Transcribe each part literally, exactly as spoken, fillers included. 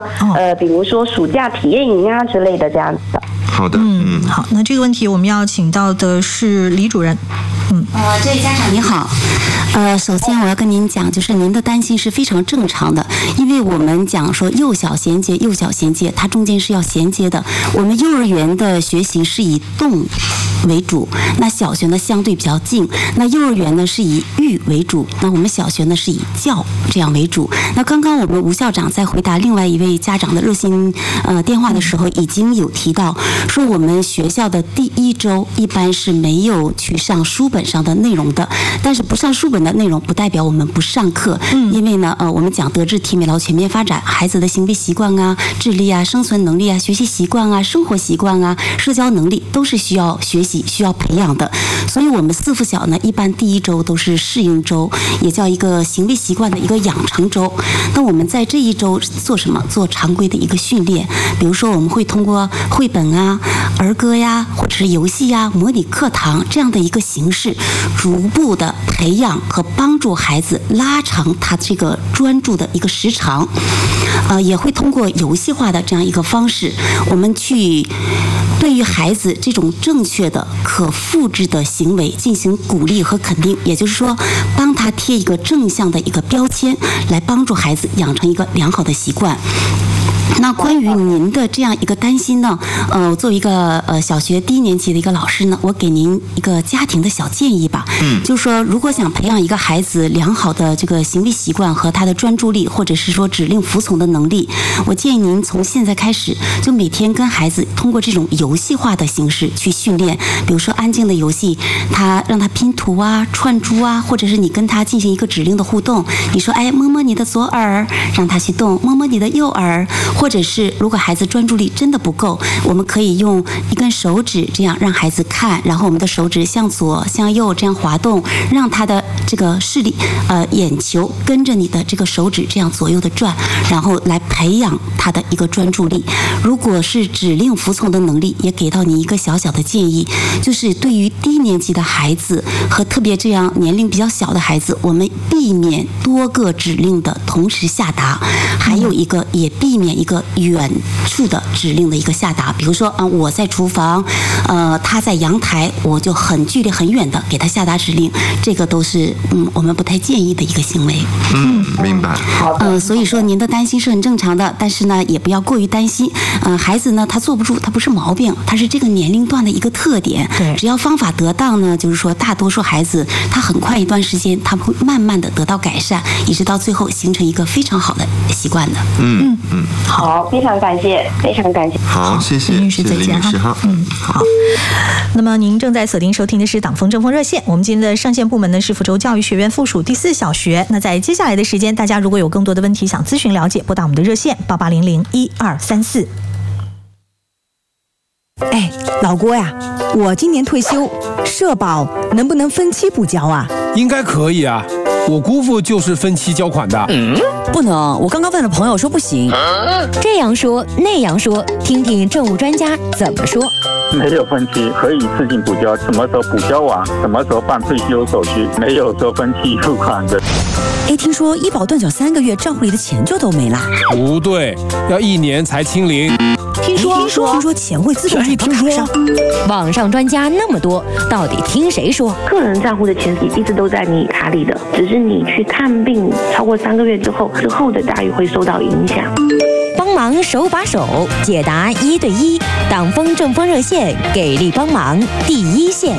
呃，比如说暑假体验营啊之类的这样子的。 好的， 嗯，好，那这个问题我们要请到的是李主任。嗯， 呃，这位家长您好，呃，首先我要跟您讲，就是您的担心是非常正常的，因为我们讲说幼小衔接，幼小衔接，它中间是要衔接的。我们幼儿园的学习是以动为主，那小学呢相对比较静，那幼儿园呢是以育为主，那我们小学呢是以教这样为主。那刚刚我们吴校长在回答另外一位家长的热心呃电话的时候，已经有提到说，我们学校的第一周一般是没有去上书本上的内容的，但是不上书本的内容不代表我们不上课，嗯，因为呢，呃，我们讲德智体美劳全面发展，孩子的行为习惯啊、智力啊、生存能力啊、学习习惯啊、生活习惯啊、社交能力都是需要学习、需要培养的。所以，我们四附小呢，一般第一周都是适应周，也叫一个行为习惯的一个养成周。那我们在这一周做什么？做常规的一个训练，比如说我们会通过绘本啊、儿歌呀，或者是游戏呀、模拟课堂这样的一个形式，逐步的培养和帮助孩子拉长他这个专注的一个时长，呃，也会通过游戏化的这样一个方式，我们去对于孩子这种正确的、可复制的行为进行鼓励和肯定，也就是说，帮他贴一个正向的一个标签，来帮助孩子养成一个良好的习惯。那关于您的这样一个担心呢，呃，作为一个呃小学低年级的一个老师呢，我给您一个家庭的小建议吧。嗯，就是说，如果想培养一个孩子良好的这个行为习惯和他的专注力，或者是说指令服从的能力，我建议您从现在开始，就每天跟孩子通过这种游戏化的形式去训练，比如说安静的游戏，他让他拼图啊、串珠啊，或者是你跟他进行一个指令的互动，你说，哎，摸摸你的左耳，让他去动；摸摸你的右耳。或者是如果孩子专注力真的不够，我们可以用一根手指这样让孩子看，然后我们的手指向左向右这样滑动，让他的这个视力呃眼球跟着你的这个手指这样左右的转，然后来培养他的一个专注力。如果是指令服从的能力，也给到你一个小小的建议，就是对于低年级的孩子和特别这样年龄比较小的孩子，我们避免多个指令的同时下达，还有一个也避免一个远处的指令的一个下达，比如说啊，我在厨房，呃，他在阳台，我就很距离很远的给他下达指令，这个都是嗯我们不太建议的一个行为。 嗯，明白。 呃，所以说您的担心是很正常的，但是呢，也不要过于担心。呃，孩子呢，他坐不住，他不是毛病，他是这个年龄段的一个特点。 对， 只要方法得当呢，就是说大多数孩子他很快一段时间，他会慢慢的得到改善，一直到最后形成一个非常好的习惯的。 嗯嗯， 好，非常感谢，非常感谢。 好，谢谢， 林女士再见哈。嗯，好。那么您正在锁定收听的是党风政风热线，我们今天的上线部门呢是福州教育学院附属第四小学。那在接下来的时间，大家如果有更多的问题想咨询了解，拨打我们的热线八八零零一二三四。 哎，老郭呀，我今年退休，社保能不能分期补交啊？ 应该可以啊，我姑父就是分期交款的。 嗯，不能，我刚刚问了朋友说不行。 这样说那样说，听听政务专家怎么说。 没有分期，可以自行补交，什么时候补交完，什么时候办退休手续，没有说分期付款的。 哎，听说医保断缴三个月，账户里的钱就都没了。 不对，要一年才清零。 听说听说听说钱会自动转到卡上。 网上专家那么多，到底听谁说？ 个人账户的钱一直都在你卡里的，只是你去看病超过三个月之后，之后的待遇会受到影响。 帮忙手把手解答一对一，党风政风热线给力帮忙第一线。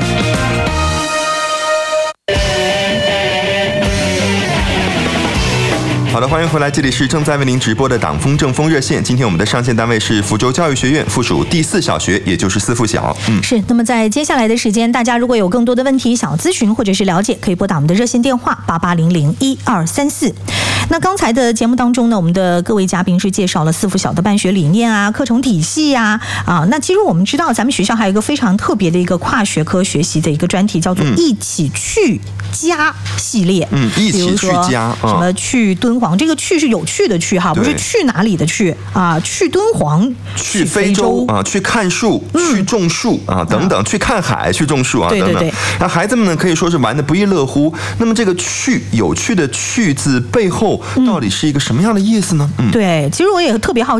好的，欢迎回来，这里是正在为您直播的党风政风热线。今天我们的上线单位是福州教育学院附属第四小学，也就是四附小。嗯， 是。那么在接下来的时间，大家如果有更多的问题想要咨询或者是了解，可以拨打我们的热线电话八八零零一二三四。那刚才的节目当中呢，我们的各位嘉宾是介绍了四附小的办学理念啊、课程体系啊啊。那其实我们知道，咱们学校还有一个非常特别的一个跨学科学习的一个专题，叫做“一起去家”系列。 嗯，一起去家， 什么去敦煌，这个去是有趣的去哈，不是去哪里的去啊，去敦煌， 去非洲啊，去看树，去种树啊，等等，去看海，去种树啊，等等。对对对。那孩子们呢，可以说是玩得不亦乐乎。那么这个去，有趣的去字背后到底是一个什么样的意思呢？嗯， 对，其实我也特别好奇。